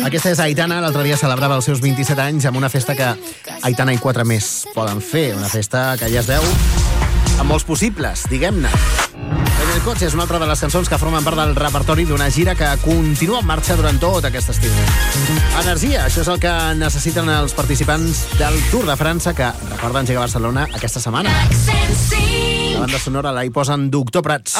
Aquesta és Aitana, l'altre dia celebrava els seus 27 anys amb una festa que Aitana i 4 més poden fer, una festa que ja es veu amb molts possibles, diguem-ne. En el cotxe és una altra de les cançons que formen part del repertori d'una gira que continua en marxa durant tot aquest estiu. Energia, això és el que necessiten els participants del Tour de França, que recorden llegar a Barcelona aquesta setmana. La banda sonora la hi posen Doctor Prats.